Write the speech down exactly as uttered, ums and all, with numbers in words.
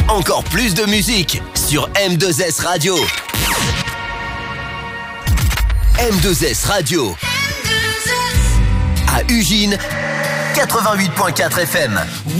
Encore plus de musique sur M deux S Radio. M deux S Radio. À Ugine, quatre-vingt-huit virgule quatre F M.